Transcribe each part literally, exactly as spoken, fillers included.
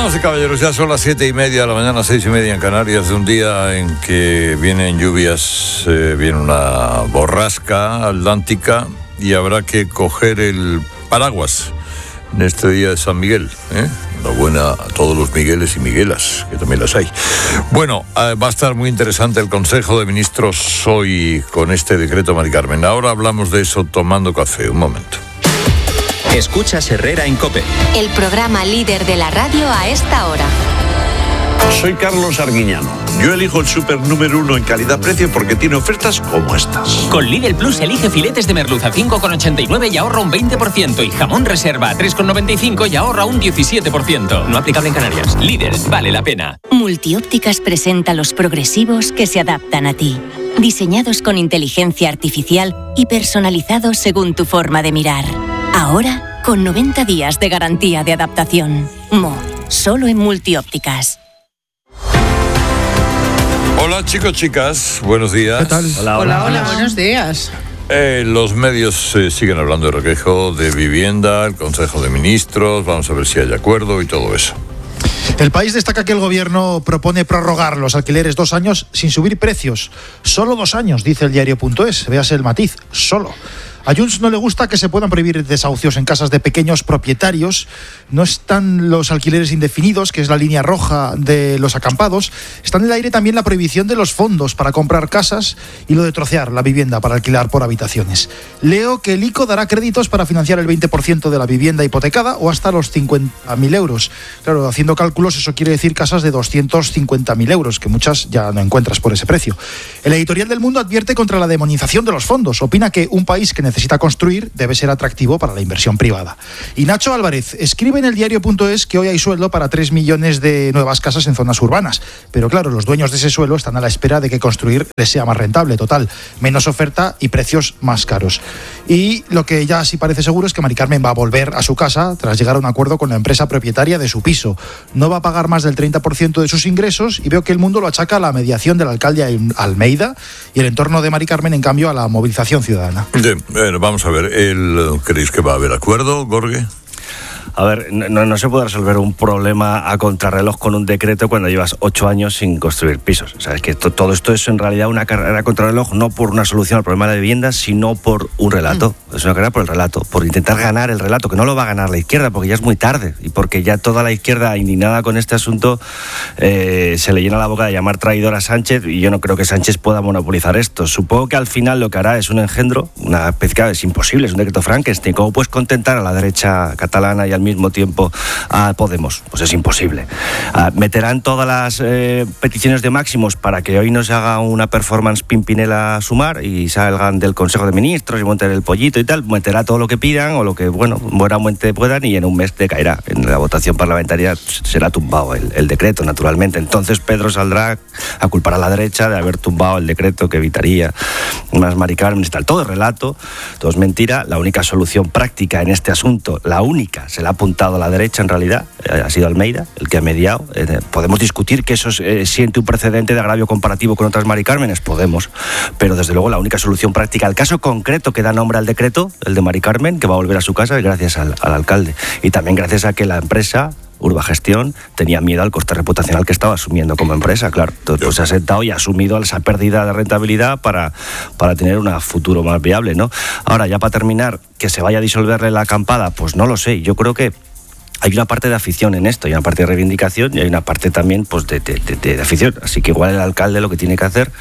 Damas y caballeros, ya son las siete y media de la mañana, seis y media en Canarias, de un día en que vienen lluvias, eh, viene una borrasca atlántica y habrá que coger el paraguas en este día de San Miguel, ¿eh? Enhorabuena a todos los Migueles y Miguelas, que también las hay. Bueno, eh, va a estar muy interesante el Consejo de Ministros hoy con este decreto, Mari Carmen. Ahora hablamos de eso tomando café. Un momento. Escuchas Herrera en COPE. El programa líder de la radio a esta hora. Soy Carlos Arguiñano. Yo elijo el súper número uno en calidad-precio porque tiene ofertas como estas. Con Lidl Plus elige filetes de merluza a cinco con ochenta y nueve y ahorra un veinte por ciento. Y jamón reserva a tres con noventa y cinco y ahorra un diecisiete por ciento. No aplicable en Canarias. Lidl, vale la pena. Multiópticas presenta los progresivos que se adaptan a ti. Diseñados con inteligencia artificial y personalizados según tu forma de mirar. Ahora, con noventa días de garantía de adaptación. Mo, solo en Multiópticas. Hola chicos, chicas, buenos días. ¿Qué tal? Hola, hola, hola, buenos días. Eh, los medios eh, siguen hablando de requejo de vivienda, el Consejo de Ministros, vamos a ver si hay acuerdo y todo eso. El País destaca que el gobierno propone prorrogar los alquileres dos años sin subir precios. Solo dos años, dice el diario punto es. Véase el matiz, solo. A Junts no le gusta que se puedan prohibir desahucios en casas de pequeños propietarios. No están los alquileres indefinidos, que es la línea roja de los acampados. Está en el aire también la prohibición de los fondos para comprar casas y lo de trocear la vivienda para alquilar por habitaciones. Leo que el I C O dará créditos para financiar el veinte por ciento de la vivienda hipotecada o hasta los cincuenta mil euros. Claro, haciendo cálculos, eso quiere decir casas de doscientos cincuenta mil euros, que muchas ya no encuentras por ese precio. El editorial del Mundo advierte contra la demonización de los fondos. Opina que un país que necesita construir debe ser atractivo para la inversión privada. Y Nacho Álvarez escribe en el diario punto es que hoy hay sueldo para tres millones de nuevas casas en zonas urbanas. Pero claro, los dueños de ese suelo están a la espera de que construir les sea más rentable. Total, menos oferta y precios más caros. Y lo que ya sí parece seguro es que Mari Carmen va a volver a su casa tras llegar a un acuerdo con la empresa propietaria de su piso. No va a pagar más del treinta por ciento de sus ingresos y veo que el Mundo lo achaca a la mediación del alcalde Almeida y el entorno de Mari Carmen, en cambio, a la movilización ciudadana. Bien, bueno, vamos a ver, el, ¿creéis que va a haber acuerdo, Gorge? A ver, no, no se puede resolver un problema a contrarreloj con un decreto cuando llevas ocho años sin construir pisos. O sea, es que to, todo esto es en realidad una carrera a contrarreloj, no por una solución al problema de la vivienda, sino por un relato. Mm. Es una carrera por el relato, por intentar ganar el relato, que no lo va a ganar la izquierda, porque ya es muy tarde, y porque ya toda la izquierda indignada con este asunto eh, se le llena la boca de llamar traidor a Sánchez, y yo no creo que Sánchez pueda monopolizar esto. Supongo que al final lo que hará es un engendro, una especie, es imposible, es un decreto Frankenstein. ¿Cómo puedes contentar a la derecha catalana y al mismo tiempo a Podemos? Pues es imposible. Uh, meterán todas las eh, peticiones de máximos para que hoy no se haga una performance Pimpinela Sumar y salgan del Consejo de Ministros y monten el pollito y tal. Meterá todo lo que pidan o lo que, bueno, buenamente puedan, y en un mes decaerá. En la votación parlamentaria será tumbado el, el decreto, naturalmente. Entonces Pedro saldrá a culpar a la derecha de haber tumbado el decreto que evitaría unas Mari Carmen y tal. Todo es relato, todo es mentira. La única solución práctica en este asunto, la única, se la ha apuntado a la derecha en realidad, eh, ha sido Almeida el que ha mediado. Eh, podemos discutir que eso eh, siente un precedente de agravio comparativo con otras Mari Cármenes, podemos, pero desde luego la única solución práctica, el caso concreto que da nombre al decreto, el de Mari Carmen, que va a volver a su casa, es gracias al, al alcalde, y también gracias a que la empresa Urbagestión tenía miedo al coste reputacional que estaba asumiendo como empresa, claro. Entonces pues, se ha sentado y ha asumido esa pérdida de rentabilidad para, para tener un futuro más viable, ¿no? Ahora, ya para terminar, que se vaya a disolverle la acampada, pues no lo sé. Yo creo que hay una parte de afición en esto, hay una parte de reivindicación y hay una parte también pues de, de, de, de afición. Así que igual el alcalde lo que tiene que hacer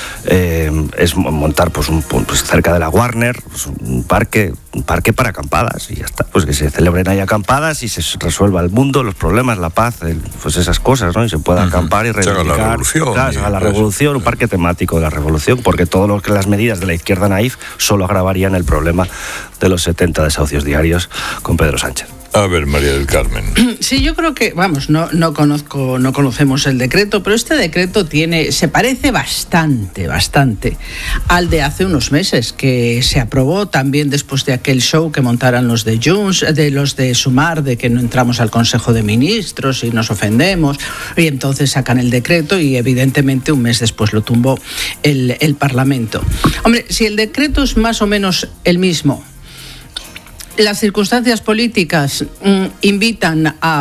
eh, es montar pues, un, pues cerca de la Warner pues, un parque un parque para acampadas y ya está. Pues que se celebren ahí acampadas y se resuelva el mundo, los problemas, la paz, el, pues esas cosas, ¿no? Y se pueda uh-huh. acampar y reivindicar. Se haga la revolución. Claro, se haga la revolución, un parque temático de la revolución, porque todo lo que las medidas de la izquierda naif solo agravarían el problema de los setenta desahucios diarios con Pedro Sánchez. A ver, María del Carmen. Sí, yo creo que, vamos, no, no conozco, no conocemos el decreto, pero este decreto tiene, se parece bastante, bastante al de hace unos meses, que se aprobó también después de aquel show que montaran los de Junts, de los de Sumar, de que no entramos al Consejo de Ministros y nos ofendemos, y entonces sacan el decreto y evidentemente un mes después lo tumbó el, el Parlamento. Hombre, si el decreto es más o menos el mismo, las circunstancias políticas mm, invitan a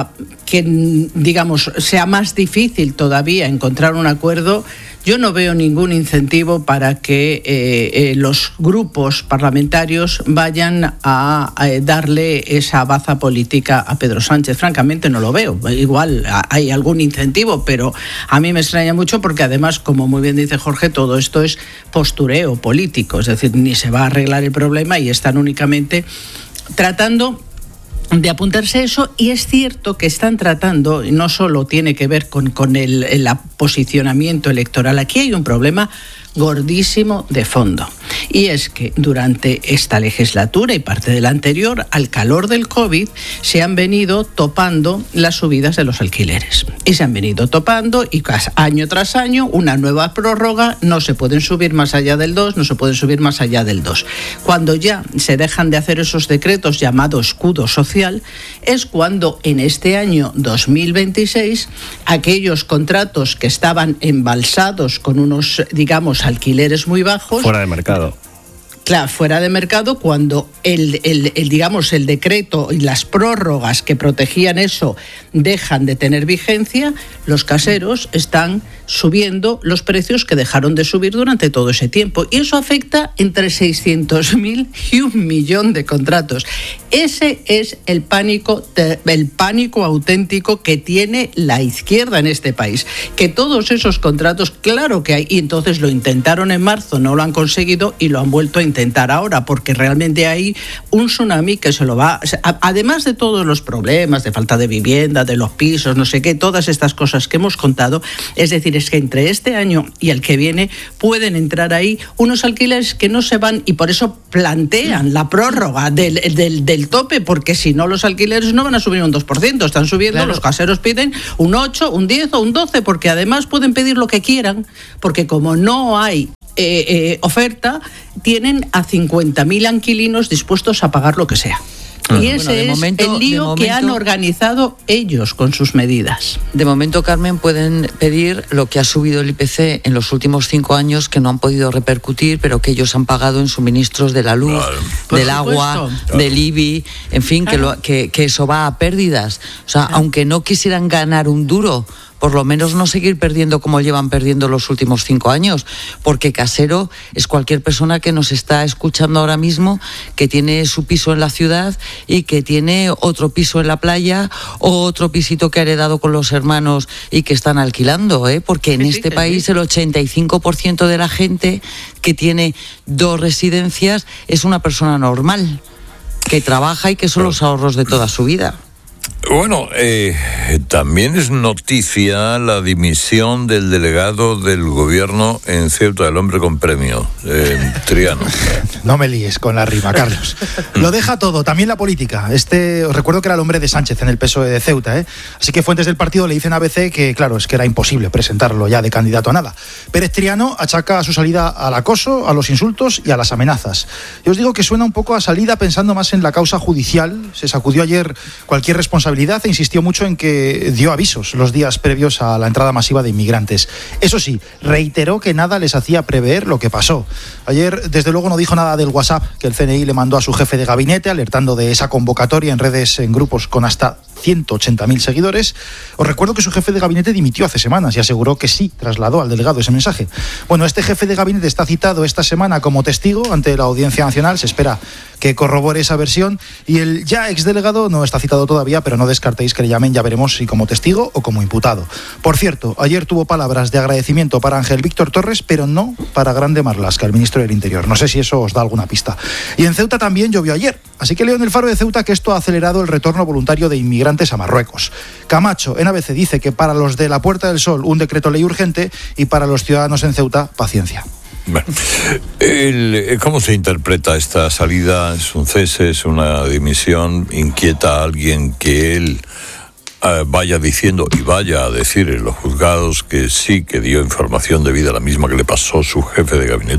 que, digamos, sea más difícil todavía encontrar un acuerdo, yo no veo ningún incentivo para que eh, eh, los grupos parlamentarios vayan a, a darle esa baza política a Pedro Sánchez. Francamente no lo veo. Igual hay algún incentivo, pero a mí me extraña mucho porque además, como muy bien dice Jorge, todo esto es postureo político. Es decir, ni se va a arreglar el problema y están únicamente tratando de apuntarse a eso, y es cierto que están tratando, no solo tiene que ver con, con el, el posicionamiento electoral, aquí hay un problema gordísimo de fondo, y es que durante esta legislatura y parte de la anterior, al calor del COVID, se han venido topando las subidas de los alquileres, y se han venido topando, y año tras año una nueva prórroga, no se pueden subir más allá del dos, no se pueden subir más allá del dos. Cuando ya se dejan de hacer esos decretos llamados escudo social, es cuando en este año dos mil veintiséis aquellos contratos que estaban embalsados con unos, digamos, alquileres muy bajos, fuera de mercado. Claro, fuera de mercado, cuando el, el, el, digamos, el decreto y las prórrogas que protegían eso dejan de tener vigencia, los caseros están subiendo los precios que dejaron de subir durante todo ese tiempo. Y eso afecta entre seiscientos mil y un millón de contratos. Ese es el pánico, el pánico auténtico que tiene la izquierda en este país. Que todos esos contratos, claro que hay, y entonces lo intentaron en marzo, no lo han conseguido y lo han vuelto a intentar ahora, porque realmente hay un tsunami que se lo va, además de todos los problemas de falta de vivienda, de los pisos, no sé qué, todas estas cosas que hemos contado, es decir, es que entre este año y el que viene pueden entrar ahí unos alquileres que no se van, y por eso plantean la prórroga del, del, del tope, porque si no los alquileres no van a subir un dos por ciento, están subiendo, claro. Los caseros piden un ocho, un diez o un doce, porque además pueden pedir lo que quieran, porque como no hay Eh, eh, oferta, tienen a cincuenta mil inquilinos dispuestos a pagar lo que sea. Y ese bueno, es momento, el lío momento, que han organizado ellos con sus medidas. De momento, Carmen, pueden pedir lo que ha subido el I P C en los últimos cinco años, que no han podido repercutir, pero que ellos han pagado en suministros de la luz, claro. del agua, claro. del I B I, en fin, claro. que, lo, que, que eso va a pérdidas. O sea, claro. aunque no quisieran ganar un duro, por lo menos no seguir perdiendo como llevan perdiendo los últimos cinco años, porque casero es cualquier persona que nos está escuchando ahora mismo, que tiene su piso en la ciudad y que tiene otro piso en la playa o otro pisito que ha heredado con los hermanos y que están alquilando, ¿eh? Porque en este país el ochenta y cinco por ciento de la gente que tiene dos residencias es una persona normal, que trabaja y que son los ahorros de toda su vida. Bueno, eh, también es noticia la dimisión del delegado del gobierno en Ceuta, el hombre con premio, eh, Triano. No me líes con la rima, Carlos. Lo deja todo, también la política. Este, os recuerdo que era el hombre de Sánchez en el P S O E de Ceuta, ¿eh? Así que fuentes del partido le dicen a A B C que, claro, es que era imposible presentarlo ya de candidato a nada. Pérez Triano achaca su salida al acoso, a los insultos y a las amenazas. Yo os digo que suena un poco a salida pensando más en la causa judicial. Se sacudió ayer cualquier responsabilidad e insistió mucho en que dio avisos los días previos a la entrada masiva de inmigrantes. Eso sí, reiteró que nada les hacía prever lo que pasó. Ayer, desde luego, no dijo nada del WhatsApp que el C N I le mandó a su jefe de gabinete, alertando de esa convocatoria en redes, en grupos con hasta ciento ochenta mil seguidores. Os recuerdo que su jefe de gabinete dimitió hace semanas y aseguró que sí trasladó al delegado ese mensaje. Bueno, este jefe de gabinete está citado esta semana como testigo ante la Audiencia Nacional. Se espera que corrobore esa versión, y el ya exdelegado no está citado todavía, pero no descartéis que le llamen, ya veremos si como testigo o como imputado. Por cierto, ayer tuvo palabras de agradecimiento para Ángel Víctor Torres, pero no para Grande Marlaska, el ministro del Interior. No sé si eso os da alguna pista. Y en Ceuta también llovió ayer, así que leo en el Faro de Ceuta que esto ha acelerado el retorno voluntario de inmigrantes a Marruecos. Camacho en A B C dice que para los de la Puerta del Sol un decreto ley urgente, y para los ciudadanos en Ceuta paciencia. Bueno, el, ¿cómo se interpreta esta salida? ¿Es un cese? ¿Es una dimisión? ¿Inquieta a alguien que él eh, vaya diciendo y vaya a decir en los juzgados que sí, que dio información debida a la misma que le pasó su jefe de gabinete?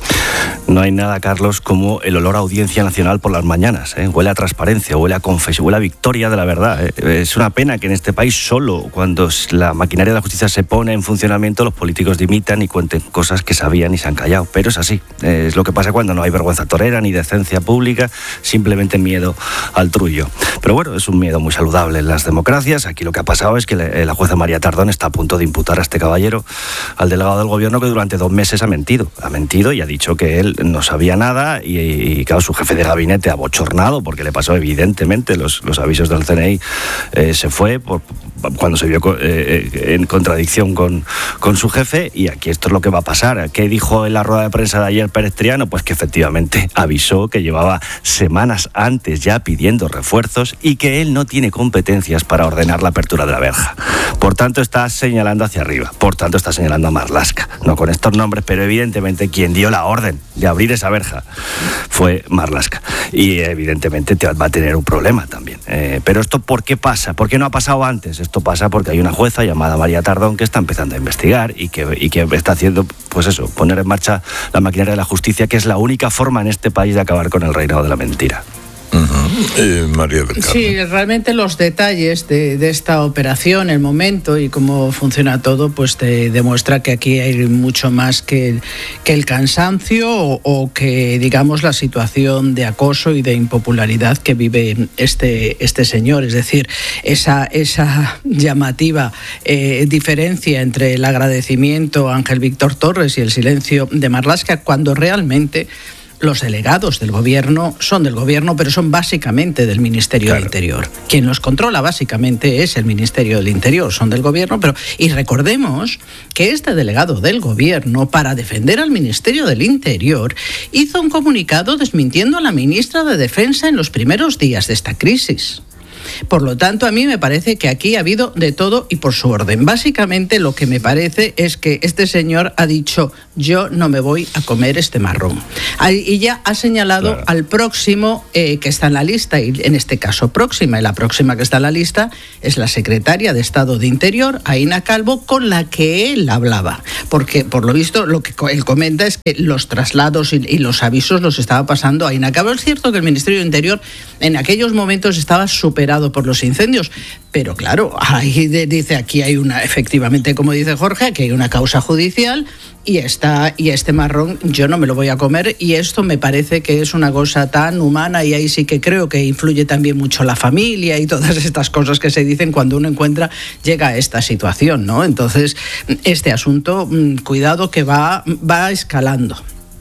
No hay nada, Carlos, como el olor a Audiencia Nacional por las mañanas. ¿eh? Huele a transparencia, huele a confesión, huele a victoria de la verdad. ¿eh? Es una pena que en este país solo cuando la maquinaria de la justicia se pone en funcionamiento los políticos dimitan y cuenten cosas que sabían y se han callado. Pero es así. Es lo que pasa cuando no hay vergüenza torera ni decencia pública, simplemente miedo al trullo. Pero bueno, es un miedo muy saludable en las democracias. Aquí lo que ha pasado es que la jueza María Tardón está a punto de imputar a este caballero, al delegado del gobierno, que durante dos meses ha mentido. Ha mentido y ha dicho que él no sabía nada y, y claro, su jefe de gabinete abochornado, porque le pasó evidentemente los, los avisos del C N I, eh, se fue por, cuando se vio eh, en contradicción con, con su jefe, y aquí esto es lo que va a pasar. ¿Qué dijo en la rueda de prensa de ayer Pérez Triano? Pues que efectivamente avisó que llevaba semanas antes ya pidiendo refuerzos y que él no tiene competencias para ordenar la apertura de la verja. Por tanto, está señalando hacia arriba, por tanto está señalando a Marlaska, no con estos nombres, pero evidentemente quien dio la orden de abrir esa verja fue Marlaska, y evidentemente te va a tener un problema también. Eh, pero esto, ¿por qué pasa? ¿Por qué no ha pasado antes? Esto pasa porque hay una jueza llamada María Tardón que está empezando a investigar y que, y que está haciendo, pues eso, poner en marcha la maquinaria de la justicia, que es la única forma en este país de acabar con el reinado de la mentira. Uh-huh. eh, María del Carmen. Sí, realmente los detalles de, de esta operación, el momento y cómo funciona todo, pues te demuestra que aquí hay mucho más que, que el cansancio o, o que, digamos, la situación de acoso y de impopularidad que vive este, este señor. Es decir, esa, esa llamativa eh, diferencia entre el agradecimiento a Ángel Víctor Torres y el silencio de Marlaska, cuando realmente los delegados del gobierno son del gobierno, pero son básicamente del Ministerio claro. del Interior. Quien los controla básicamente es el Ministerio del Interior, son del gobierno, pero y recordemos que este delegado del gobierno, para defender al Ministerio del Interior, hizo un comunicado desmintiendo a la ministra de Defensa en los primeros días de esta crisis. Por lo tanto, a mí me parece que aquí ha habido de todo y por su orden. Básicamente lo que me parece es que este señor ha dicho: yo no me voy a comer este marrón. Y ya ha señalado claro. al próximo eh, que está en la lista, y en este caso próxima, y la próxima que está en la lista es la secretaria de Estado de Interior, Aína Calvo, con la que él hablaba. Porque, por lo visto, lo que él comenta es que los traslados y, y los avisos los estaba pasando a Aína Calvo. Es cierto que el Ministerio de Interior en aquellos momentos estaba superado por los incendios, pero claro, ahí dice, aquí hay una, efectivamente, como dice Jorge, aquí hay una causa judicial y está, y este marrón yo no me lo voy a comer, y esto me parece que es una cosa tan humana, y ahí sí que creo que influye también mucho la familia y todas estas cosas que se dicen cuando uno encuentra, llega a esta situación, ¿no? Entonces, este asunto, cuidado que va, va escalando.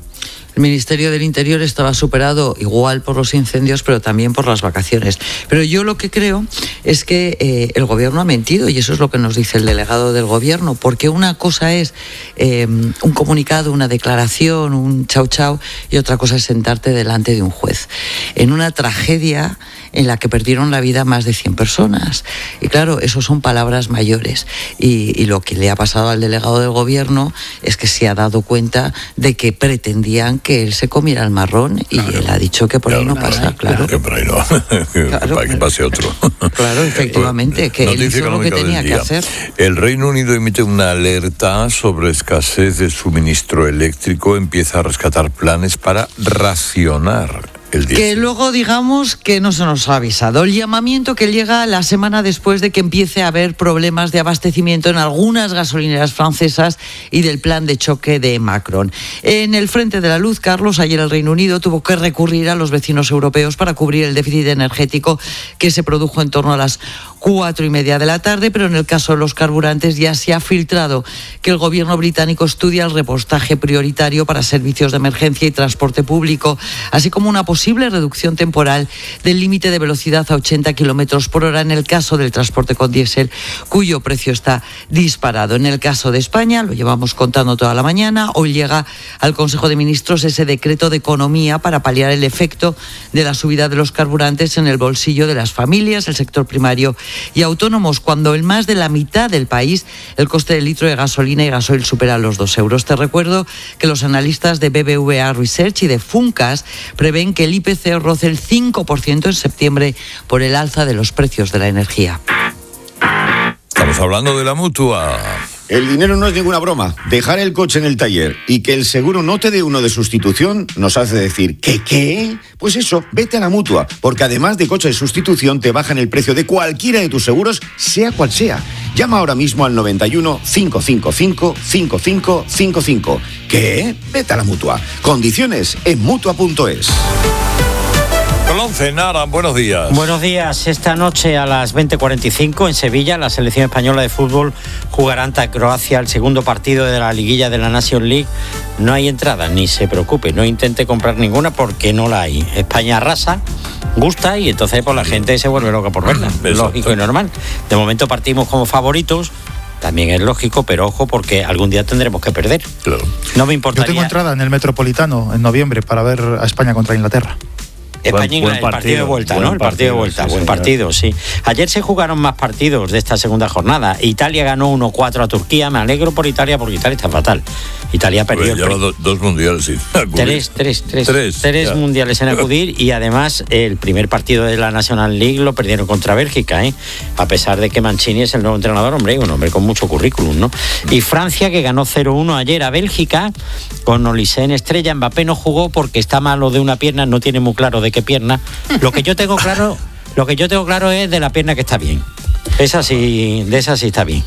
El Ministerio del Interior estaba superado igual por los incendios, pero también por las vacaciones. Pero yo lo que creo es que eh, el gobierno ha mentido, y eso es lo que nos dice el delegado del gobierno, porque una cosa es eh, un comunicado, una declaración, un chau chau, y otra cosa es sentarte delante de un juez. En una tragedia en la que perdieron la vida más de cien personas. Y claro, eso son palabras mayores. Y, y lo que le ha pasado al delegado del gobierno es que se ha dado cuenta de que pretendían que él se comiera el marrón, y claro. él ha dicho que por claro, ahí no claro, pasa, claro. Que por ahí no, claro, para que pase otro. Claro, efectivamente, que él hizo lo que tenía que hacer. El Reino Unido emite una alerta sobre escasez de suministro eléctrico, empieza a rescatar planes para racionar el diésel. Que luego digamos que no se nos ha avisado. El llamamiento que llega la semana después de que empiece a haber problemas de abastecimiento en algunas gasolineras francesas y del plan de choque de Macron. En el frente de la luz, Carlos, ayer el Reino Unido tuvo que recurrir a los vecinos europeos para cubrir el déficit energético que se produjo en torno a las cuatro y media de la tarde, pero en el caso de los carburantes ya se ha filtrado que el gobierno británico estudia el repostaje prioritario para servicios de emergencia y transporte público, así como una posible reducción temporal del límite de velocidad a ochenta kilómetros por hora en el caso del transporte con diésel, cuyo precio está disparado. En el caso de España, lo llevamos contando toda la mañana, hoy llega al Consejo de Ministros ese decreto de economía para paliar el efecto de la subida de los carburantes en el bolsillo de las familias, el sector primario y autónomos, cuando en más de la mitad del país el coste del litro de gasolina y gasoil supera los dos euros. Te recuerdo que los analistas de B B V A Research y de Funcas prevén que el I P C roce el cinco por ciento en septiembre por el alza de los precios de la energía. Estamos hablando de la Mutua. el dinero no es ninguna broma. Dejar el coche en el taller y que el seguro no te dé uno de sustitución nos hace decir, ¿qué qué? Pues eso, vete a la Mutua, porque además de coche de sustitución te bajan el precio de cualquiera de tus seguros, sea cual sea. Llama ahora mismo al noventa y uno, cinco cinco cinco, cinco cinco cinco cinco. ¿Qué? Vete a la Mutua. Condiciones en mutua punto es. Colón, Nara, buenos días. Buenos días. Esta noche a las veinte cuarenta y cinco en Sevilla, la selección española de fútbol jugará ante Croacia el segundo partido de la liguilla de la Nation League. No hay entrada, ni se preocupe, no intente comprar ninguna porque no la hay. España arrasa, gusta y entonces pues la gente se vuelve loca por verla. Exacto. Lógico y normal. De momento partimos como favoritos. También es lógico, pero ojo, porque algún día tendremos que perder. Claro. No me importaría. Yo tengo entrada en el Metropolitano en noviembre para ver a España contra Inglaterra. España, buen, buen partido, el partido de vuelta, ¿no? El partido de vuelta, sí, buen señor. partido, sí. Ayer se jugaron más partidos de esta segunda jornada. Italia ganó uno cuatro a Turquía. Me alegro por Italia porque Italia está fatal. Italia perdió. Lleva do, dos mundiales sin acudir. Tres, tres, tres. Tres, tres mundiales en acudir y además el primer partido de la National League lo perdieron contra Bélgica, ¿eh? A pesar de que Mancini es el nuevo entrenador, hombre, un hombre con mucho currículum, ¿no? Y Francia, que ganó cero uno ayer a Bélgica, con Olise en estrella. Mbappé no jugó porque está malo de una pierna, no tiene muy claro de qué pierna. Lo que yo tengo claro, lo que yo tengo claro es de la pierna que está bien. Esa sí, de esa sí está bien.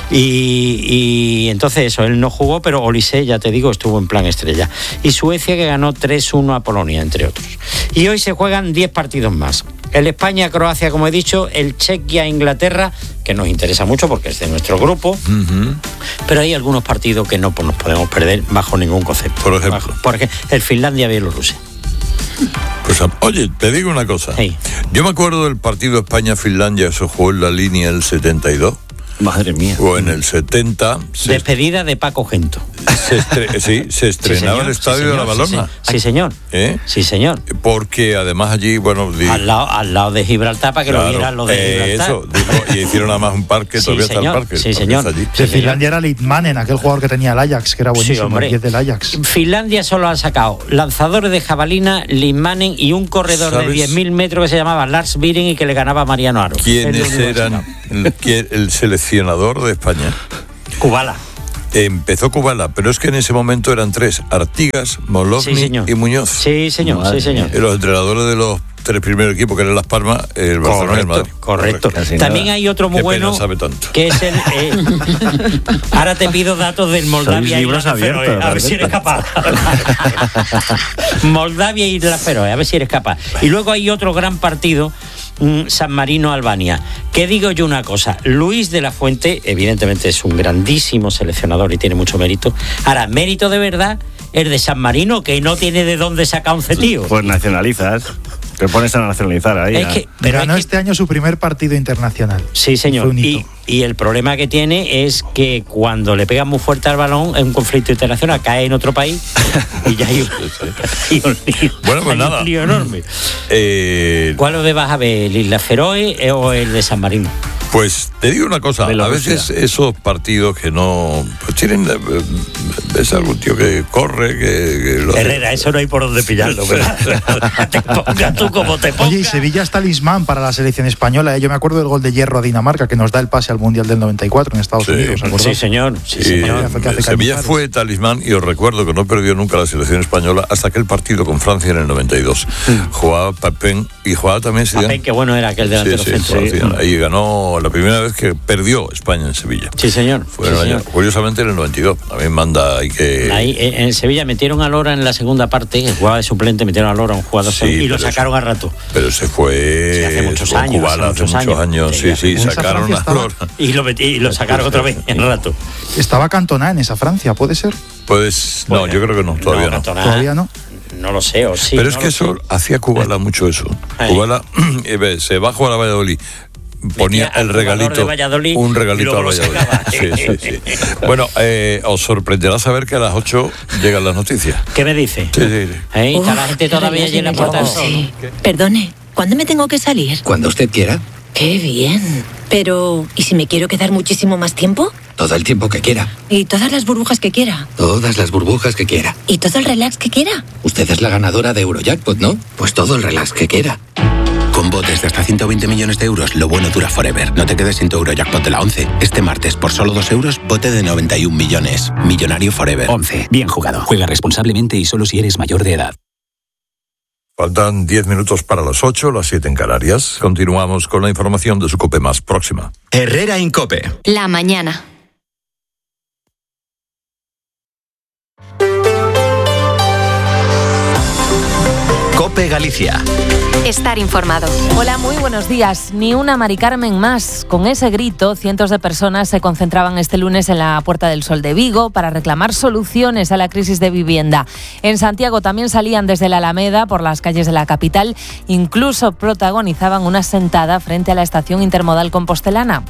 Y, y entonces eso, él no jugó, pero Olise, ya te digo, estuvo en plan estrella. Y Suecia, que ganó tres uno a Polonia, entre otros. Y hoy se juegan diez partidos más. El España-Croacia, como he dicho, el Chequia-Inglaterra, que nos interesa mucho porque es de nuestro grupo, uh-huh. Pero hay algunos partidos que no nos podemos perder bajo ningún concepto. Por ejemplo. Bajo, por ejemplo, el Finlandia-Bielorrusia. Pues, oye, te digo una cosa. Sí. Yo me acuerdo del partido España-Finlandia, eso jugó en la línea el setenta y dos. Madre mía. O en el setenta. Se Despedida de Paco Gento. Se estre- sí, se estrenaba sí, el estadio sí, señor, de la Balona. Sí, sí, señor. ¿Eh? Sí, señor. Porque además allí, bueno... Di- al, lado, al lado de Gibraltar, para que claro, lo vieran los de eh, Gibraltar. Eso, digo, y hicieron además un parque, sí, todavía señor, está el parque. Sí, el señor. Allí. De Finlandia era Litmanen, aquel jugador que tenía el Ajax, que era buenísimo, sí, el diez del Ajax. Finlandia solo ha sacado lanzadores de jabalina, Litmanen y un corredor ¿sabes? de diez mil metros que se llamaba Lars Viren y que le ganaba a Mariano Aro. ¿Quiénes eran el, el seleccionador de España? Kubala. Empezó Kubala, pero es que en ese momento eran tres: Artigas, Molovny sí, y Muñoz. Sí, señor, Madre. sí, señor. Y los entrenadores de los tres primeros equipos, que eran Las Palmas, el Barcelona y el Madrid. Correcto. correcto. También nada. hay otro muy Qué bueno, sabe tanto. que es el... Eh, ahora te pido datos del Moldavia y la Feroe, a ver si eres capaz. Moldavia y la Feroe, a ver si eres capaz. Y luego hay otro gran partido, San Marino-Albania. Que digo yo una cosa, Luis de la Fuente, evidentemente es un grandísimo seleccionador y tiene mucho mérito. Ahora, mérito de verdad el de San Marino, que no tiene de dónde sacar un cetío. Pues nacionalizas. Te pones a nacionalizar ahí. Es que, pero ganó es que, este año su primer partido internacional. Sí, señor. Y, y el problema que tiene es que cuando le pegan muy fuerte al balón en un conflicto internacional, cae en otro país y ya hay un, hay un lío, bueno, pues hay nada. un lío enorme. Eh, ¿Cuál lo vas a ver, el Isla Feroe o el de San Marino? Pues te digo una cosa, a veces esos partidos que no pues tienen es algún tío que corre, que, que lo Herrera, eso no hay por dónde pillarlo, ¿verdad? Te pongas tú como te pongas. Oye, y Sevilla es talismán para la selección española, ¿eh? Yo me acuerdo del gol de hierro a Dinamarca que nos da el pase al Mundial del noventa y cuatro en Estados sí. Unidos, ¿acordás? Sí, señor. Sí, señor. Sí, Sevilla fue talismán y os recuerdo que no perdió nunca la selección española hasta aquel partido con Francia en el noventa y dos. Mm. Jugaba Papén y jugaba también Papén, qué bueno era aquel delantero sí, sí, centro. Ahí ganó la primera vez que perdió España en Sevilla. Sí, señor. Fue sí, en el señor. año, curiosamente en el noventa y dos. También manda ahí que... Ahí en Sevilla metieron a Lora en la segunda parte, que jugaba de suplente, metieron a Lora un jugador sí, y lo sacaron a rato. Pero se fue... Sí, hace muchos años. Cubala, hace muchos años. años. Sí, sí, sí sacaron a Lora. Y lo, metí, y lo sacaron otra vez en rato. Estaba Cantona en esa Francia, ¿puede ser? Pues no, bueno, yo creo que no, todavía no. Cantona, Todavía no. No lo sé, o sí. Pero es no que eso sé. hacía Kubala eh. mucho eso. Ahí. Kubala se va a jugar a Valladolid. Ponía el regalito, un regalito a Valladolid. Sí, sí, sí. Bueno, eh, os sorprenderá saber que a las ocho llegan las noticias. ¿Qué me dice? Sí, sí, sí. ¿Eh? Está la gente todavía allí en la puerta del sol. Sí. Perdone, ¿cuándo me tengo que salir? Cuando usted quiera. Qué bien. Pero, ¿y si me quiero quedar muchísimo más tiempo? Todo el tiempo que quiera. ¿Y todas las burbujas que quiera? Todas las burbujas que quiera. ¿Y todo el relax que quiera? Usted es la ganadora de Eurojackpot, ¿no? Pues todo el relax que quiera. Con botes de hasta ciento veinte millones de euros, lo bueno dura forever. No te quedes sin tu Eurojackpot de la once. Este martes, por solo dos euros, bote de noventa y un millones. Millonario forever. once. Bien jugado. Juega responsablemente y solo si eres mayor de edad. Faltan diez minutos para las ocho, las siete en Canarias. Continuamos con la información de su COPE más próxima. Herrera en COPE. La mañana. COPE Galicia. Estar informado. Hola, muy buenos días. Ni una Mari Carmen más. Con ese grito, cientos de personas se concentraban este lunes en la Puerta del Sol de Vigo para reclamar soluciones a la crisis de vivienda. En Santiago también salían desde la Alameda por las calles de la capital. Incluso protagonizaban una sentada frente a la estación intermodal compostelana.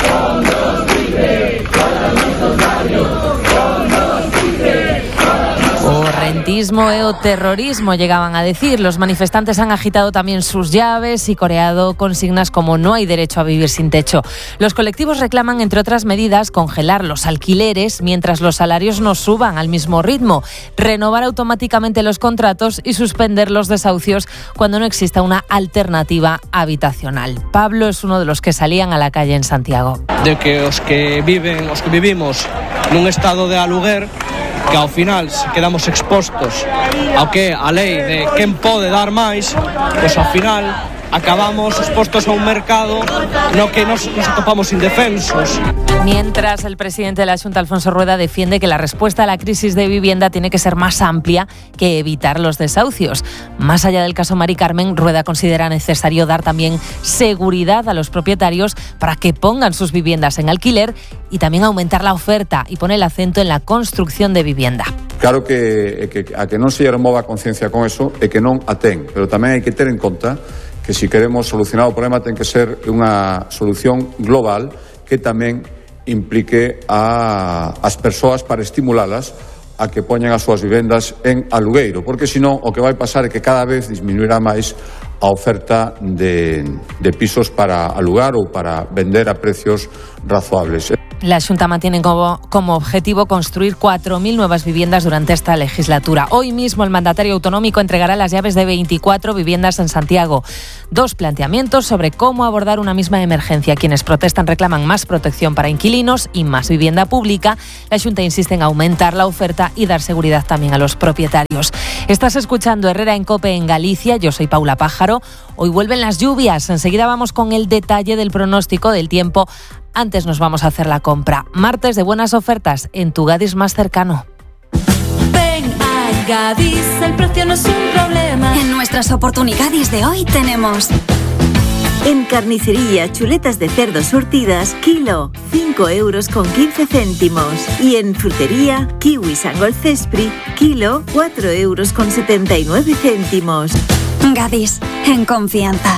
O rentismo e o terrorismo, llegaban a decir. Los manifestantes han agitado también sus llaves y coreado consignas como no hay derecho a vivir sin techo. Los colectivos reclaman, entre otras medidas, congelar los alquileres mientras los salarios no suban al mismo ritmo, renovar automáticamente los contratos y suspender los desahucios cuando no exista una alternativa habitacional. Pablo es uno de los que salían a la calle en Santiago. De que os que viven, os que vivimos nun estado de aluguer, que ao final quedamos expostos ao que a lei de quen pode dar máis, pois ao final acabamos expostos a un mercado no que nos, nos atopamos indefensos. Mientras el presidente de la Xunta, Alfonso Rueda, defiende que la respuesta a la crisis de vivienda tiene que ser más amplia que evitar los desahucios. Más allá del caso Mari Carmen, Rueda considera necesario dar también seguridad a los propietarios para que pongan sus viviendas en alquiler y también aumentar la oferta, y pone el acento en la construcción de vivienda. Claro que, que a que non se remova a conciencia con eso e que non a ten, pero tamén hai que ter en conta que si queremos solucionar o problema ten que ser unha solución global que tamén implique a as persoas para estimulalas a que poñan as súas vivendas en alugueiro, porque senón o que vai pasar é que cada vez disminuirá máis a oferta de, de pisos para alugar ou para vender a precios razoables. La Xunta mantiene como, como objetivo construir cuatro mil nuevas viviendas durante esta legislatura. Hoy mismo el mandatario autonómico entregará las llaves de veinticuatro viviendas en Santiago. Dos planteamientos sobre cómo abordar una misma emergencia. Quienes protestan reclaman más protección para inquilinos y más vivienda pública. La Xunta insiste en aumentar la oferta y dar seguridad también a los propietarios. Estás escuchando Herrera en COPE en Galicia. Yo soy Paula Pájaro. Hoy vuelven las lluvias. Enseguida vamos con el detalle del pronóstico del tiempo. Antes nos vamos a hacer la compra. Martes de buenas ofertas en tu Gadis más cercano. Ven a Gadis, el precio no es un problema. En nuestras oportunidades de hoy tenemos... En carnicería, chuletas de cerdo surtidas, kilo, cinco euros con quince céntimos. Y en frutería, kiwis Angol Cespri, kilo, cuatro euros con setenta y nueve céntimos. Gadis, en confianza.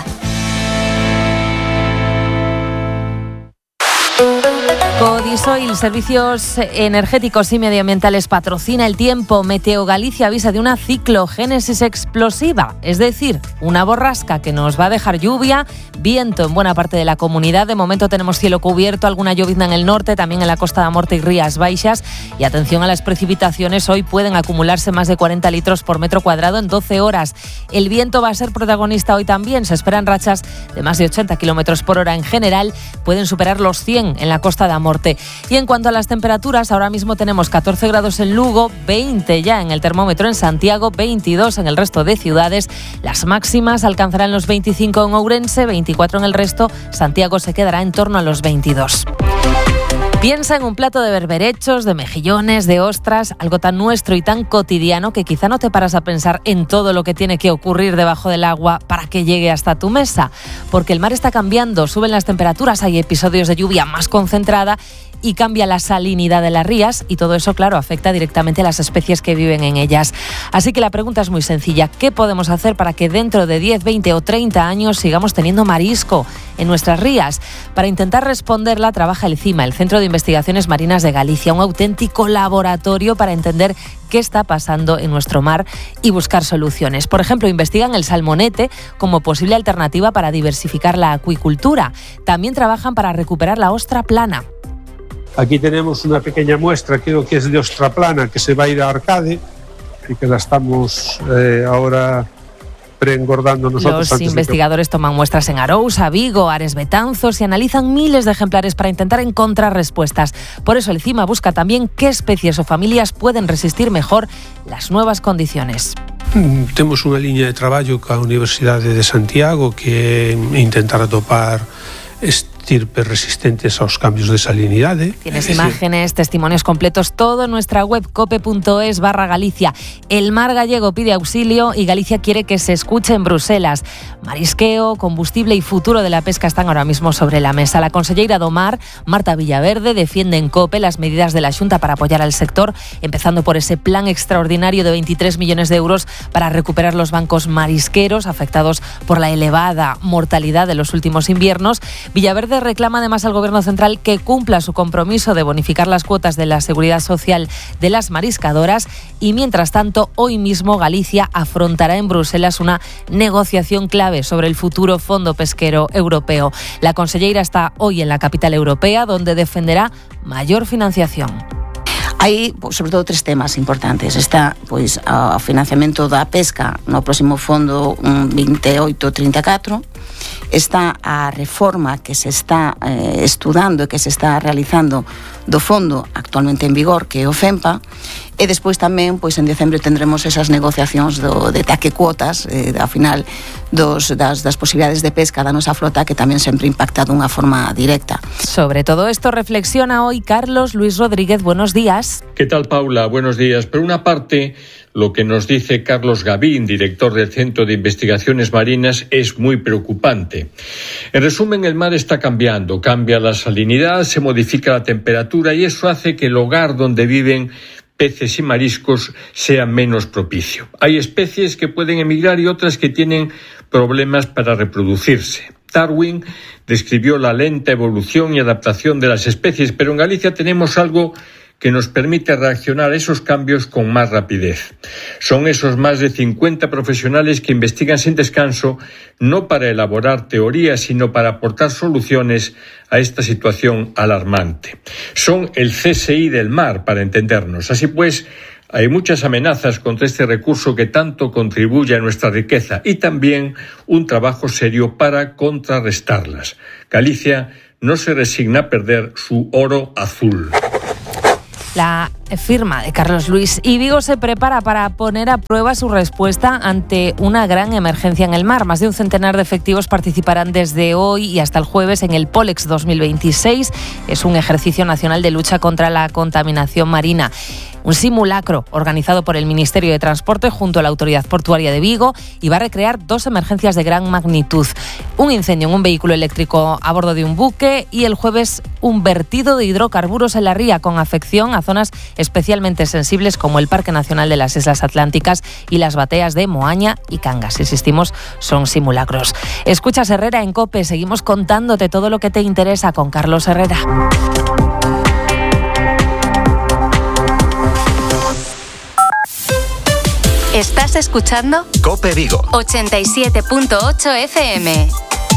Codisoil, Servicios Energéticos y Medioambientales, patrocina el tiempo. Meteo Galicia avisa de una ciclogénesis explosiva, es decir, una borrasca que nos va a dejar lluvia, viento en buena parte de la comunidad. De momento tenemos cielo cubierto, alguna llovizna en el norte, también en la Costa da Morte y Rías Baixas. Y atención a las precipitaciones, hoy pueden acumularse más de cuarenta litros por metro cuadrado en doce horas. El viento va a ser protagonista hoy también, se esperan rachas de más de ochenta kilómetros por hora en general, pueden superar los cien en la Costa da Morte. Y en cuanto a las temperaturas, ahora mismo tenemos catorce grados en Lugo, veinte ya en el termómetro en Santiago, veintidós en el resto de ciudades. Las máximas alcanzarán los veinticinco en Ourense, veinticuatro en el resto. Santiago se quedará en torno a los veintidós. Piensa en un plato de berberechos, de mejillones, de ostras, algo tan nuestro y tan cotidiano que quizá no te paras a pensar en todo lo que tiene que ocurrir debajo del agua para que llegue hasta tu mesa. Porque el mar está cambiando, suben las temperaturas, hay episodios de lluvia más concentrada y cambia la salinidad de las rías y todo eso, claro, afecta directamente a las especies que viven en ellas. Así que la pregunta es muy sencilla. ¿Qué podemos hacer para que dentro de diez, veinte o treinta años sigamos teniendo marisco en nuestras rías? Para intentar responderla trabaja el CIMA, el Centro de Investigaciones Marinas de Galicia, un auténtico laboratorio para entender qué está pasando en nuestro mar y buscar soluciones. Por ejemplo, investigan el salmonete como posible alternativa para diversificar la acuicultura. También trabajan para recuperar la ostra plana. Aquí tenemos una pequeña muestra, creo que es de ostra plana, que se va a ir a Arcade y que la estamos eh, ahora siempre engordando nosotros. Los investigadores que... toman muestras en Arousa, Vigo, Ares, Betanzos y analizan miles de ejemplares para intentar encontrar respuestas. Por eso el CIMA busca también qué especies o familias pueden resistir mejor las nuevas condiciones. Temos unha liña de traballo ca Universidade de Santiago que é intentar atopar estirpes resistentes aos cambios de salinidade. Tienes imágenes, testimonios completos, todo en nuestra web cope.es barra Galicia. El mar gallego pide auxilio y Galicia quiere que se escuche en Bruselas. Marisqueo, combustible y futuro de la pesca están ahora mismo sobre la mesa. La conselleira do Mar, Marta Villaverde, defiende en COPE las medidas de la Xunta para apoyar al sector, empezando por ese plan extraordinario de veintitrés millones de euros para recuperar los bancos marisqueros afectados por la elevada mortalidad de los últimos inviernos. Villaverde reclama además al Gobierno central que cumpla su compromiso de bonificar las cuotas de la seguridad social de las mariscadoras y, mientras tanto, hoy mismo Galicia afrontará en Bruselas una negociación clave sobre el futuro Fondo Pesquero Europeo. La conselleira está hoy en la capital europea, donde defenderá mayor financiación. Hai, sobre todo, tres temas importantes. Está, pois, o financiamento da pesca no próximo fondo veintiocho treinta e catro. Está a reforma que se está eh, estudando e que se está realizando do fondo actualmente en vigor, que é o FEMPA. E despois tamén, pois en decembro tendremos esas negociacións do, de taque cuotas, eh, ao final dos, das, das posibilidades de pesca da nosa flota, que tamén sempre impacta dunha forma directa. Sobre todo esto reflexiona hoy Carlos Luis Rodríguez. Buenos días. ¿Qué tal, Paula? Buenos días. Por una parte, lo que nos dice Carlos Gavín, director del Centro de Investigaciones Marinas, es muy preocupante. En resumen, el mar está cambiando, cambia la salinidad, se modifica la temperatura y eso hace que el hogar donde viven peces y mariscos sea menos propicio. Hay especies que pueden emigrar y otras que tienen problemas para reproducirse. Darwin describió la lenta evolución y adaptación de las especies, pero en Galicia tenemos algo que nos permite reaccionar a esos cambios con más rapidez. Son esos más de cincuenta profesionales que investigan sin descanso, no para elaborar teorías, sino para aportar soluciones a esta situación alarmante. Son el C S I del mar, para entendernos. Así pues, hay muchas amenazas contra este recurso que tanto contribuye a nuestra riqueza y también un trabajo serio para contrarrestarlas. Galicia no se resigna a perder su oro azul. La firma de Carlos Luis. Y Vigo se prepara para poner a prueba su respuesta ante una gran emergencia en el mar. Más de un centenar de efectivos participarán desde hoy y hasta el jueves en el Polex dos mil veintiséis. Es un ejercicio nacional de lucha contra la contaminación marina. Un simulacro organizado por el Ministerio de Transporte junto a la Autoridad Portuaria de Vigo y va a recrear dos emergencias de gran magnitud. Un incendio en un vehículo eléctrico a bordo de un buque y el jueves un vertido de hidrocarburos en la ría con afección a zonas especialmente sensibles como el Parque Nacional de las Islas Atlánticas y las bateas de Moaña y Cangas. Insistimos, son simulacros. Escuchas Herrera en COPE. Seguimos contándote todo lo que te interesa con Carlos Herrera. ¿Estás escuchando? COPE Vigo. ochenta y siete punto ocho F M.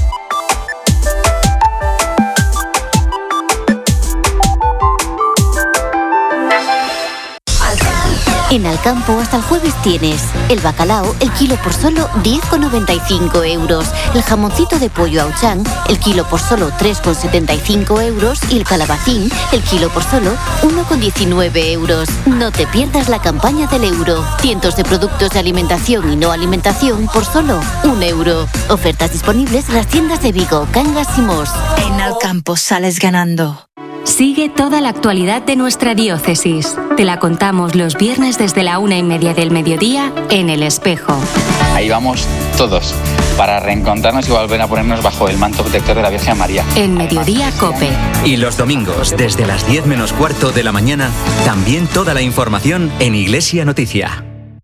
En Alcampo hasta el jueves tienes el bacalao, el kilo por solo diez con noventa y cinco euros, el jamoncito de pollo Auchan, el kilo por solo tres con setenta y cinco euros y el calabacín, el kilo por solo uno con diecinueve euros. No te pierdas la campaña del euro. Cientos de productos de alimentación y no alimentación por solo un euro. Ofertas disponibles en las tiendas de Vigo, Cangas y Mos. En Alcampo sales ganando. Sigue toda la actualidad de nuestra diócesis. Te la contamos los viernes desde la una y media del mediodía en El Espejo. Ahí vamos todos para reencontrarnos y volver a ponernos bajo el manto protector de la Virgen María. En Mediodía COPE. Y los domingos, desde las diez menos cuarto de la mañana, también toda la información en Iglesia Noticia.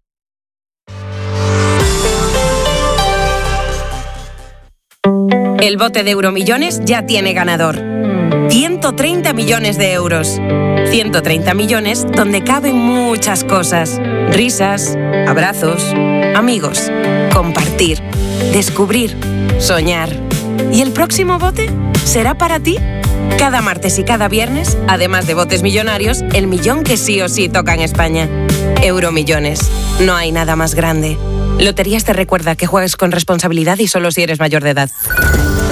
El bote de Euromillones ya tiene ganador. ciento treinta millones de euros. ciento treinta millones donde caben muchas cosas. Risas, abrazos, amigos, compartir, descubrir, soñar. ¿Y el próximo bote será para ti? Cada martes y cada viernes, además de botes millonarios, el millón que sí o sí toca en España. Euromillones. No hay nada más grande. Loterías te recuerda que juegues con responsabilidad y solo si eres mayor de edad.